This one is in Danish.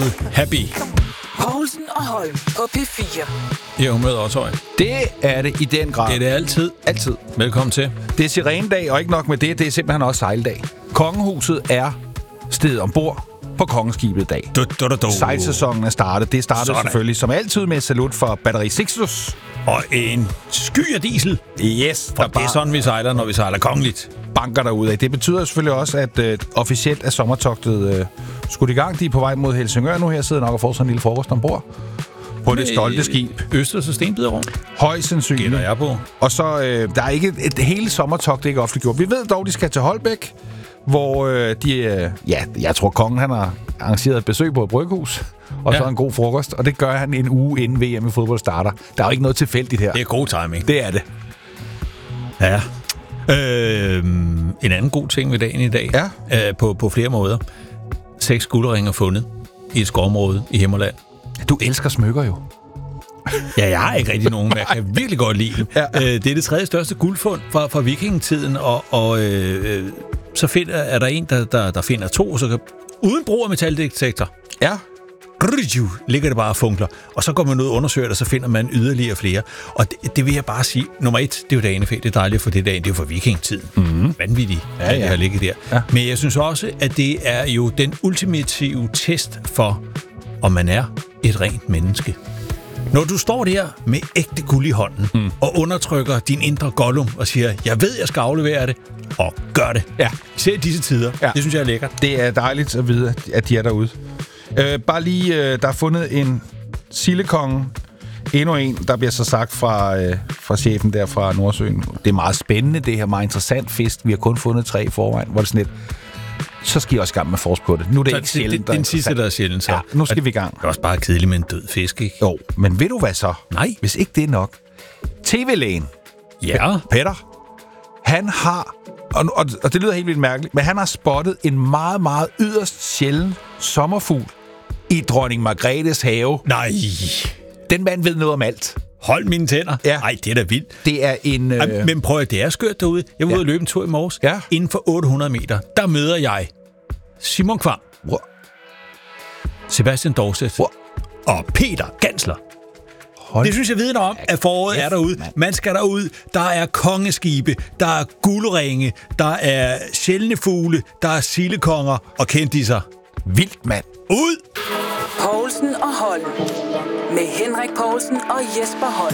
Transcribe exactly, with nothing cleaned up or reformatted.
Bandet Happy. Poulsen og Holm på P fire. I er humøret også, høj. Det er det i den grad. Det er det altid. Altid. Velkommen til. Det er sirenedag, og ikke nok med det, det er simpelthen også sejldag. Kongehuset er stedet ombord på kongeskibet i dag. Du, du, du, du. Sejlsæsonen er startet. Det startede Sådan. selvfølgelig som altid med et salut for Batteri Sixtus. Og en sky af diesel. Yes, For det er sådan, vi sejler, når vi sejler kongeligt. Banker derudad. Det betyder selvfølgelig også, at øh, officielt er sommertogtet øh, skudt i gang. De er på vej mod Helsingør nu. Her sidder nok og får sådan en lille frokost ombord på det stolte skib. Østers og Stenbiderrum. Højst sandsynligt. Gætter jeg på. Og så, øh, der er ikke et, et hele sommertogt, det ikke offentliggjort. Vi ved dog, de skal til Holbæk, hvor øh, de, øh, ja, jeg tror, kongen han har arrangeret et besøg på et bryghus, og ja. så en god frokost, og det gør han en uge inden V M i fodbold starter. Der er jo ikke noget tilfældigt her. Det er god timing. Det er det. Ja. Øh, en anden god ting ved dagen i dag, Ja. øh, på, på flere måder. Seks guldringer fundet i et skovområde i Himmerland. Du elsker smykker jo. Ja, jeg har ikke rigtig nogen, men jeg kan virkelig godt lide dem. Ja. Øh, det er det tredje største guldfund fra, fra vikingetiden, og, og øh, så finder, er der en, der, der, der finder to, så kan, uden brug af metaldetektor, Ja. ligger det bare og funkler. Og så går man ud og undersøger det, og så finder man yderligere flere. Og det, det vil jeg bare sige, nummer et, det er jo danefæ, det er dejligt for det dagen, det er jo for vikingetiden. Mm-hmm. Vanvittigt, Ja, at det ja. har ligget der. Ja. Men jeg synes også, at det er jo den ultimative test for, om man er et rent menneske. Når du står der med ægte guld i hånden, mm. og undertrykker din indre Gollum og siger, jeg ved, jeg skal aflevere det, og gør det. Ja. Især i disse tider. Ja. Det synes jeg er lækkert. Det er dejligt at vide, at de er derude. Øh, bare lige, øh, der er fundet en sildekonge. Endnu en, der bliver så sagt fra, øh, fra chefen der fra Nordsøen. Det er meget spændende, det her meget interessant fisk. Vi har kun fundet tre i forvejen, hvor det sådan lidt, så skal I også i gang med forsk på det. Nu er det Så ikke det, sjældent, det, det er den sidste, der er sjældent. Så. Ja, nu skal vi i gang. Det er også bare kedeligt med en død fisk, ikke? Jo, men ved du hvad så? Nej. Hvis ikke det er nok. T V-lægen, Ja. Petter, han har, og, og, og det lyder helt vildt mærkeligt, men han har spottet en meget, meget yderst sjælden sommerfugl i dronning Margrethes have. Nej. Den mand ved noget om alt. Hold mine tænder. Ja. Ej, det er da vildt. Det er en... Øh... Ej, men prøv at det er skørt derude. Jeg var Ja. ude og løbe en tur i morges. Ja. Inden for otte hundrede meter, der møder jeg Simon Kvam, Hvor? Sebastian Dorset Hvor? og Peter Gansler. Hold. Det synes jeg vidner om, at foråret kæft, er derude. mand. Man skal derud. Der er kongeskibe, der er guldringe, der er sjældne fugle, der er sildekonger og kendisser. Vildt, mand. Ud! Poulsen og Holm. Med Henrik Poulsen og Jesper Holm.